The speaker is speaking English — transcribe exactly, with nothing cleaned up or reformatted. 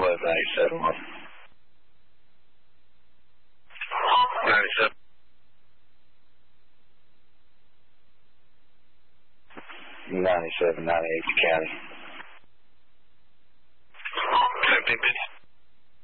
was ninety-seven one. ninety-seven. ninety-seven, ninety-eight, County. fifty minutes.